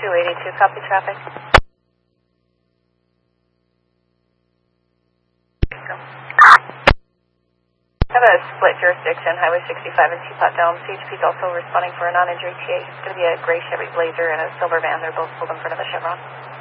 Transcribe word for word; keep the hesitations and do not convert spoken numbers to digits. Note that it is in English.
two eighty-two, copy traffic. Go. I have a split jurisdiction, Highway sixty-five and Teapot Dome. C H P is also responding for a non-injury T A. It's going to be a gray Chevy Blazer and a silver van. They're both pulled in front of a Chevron.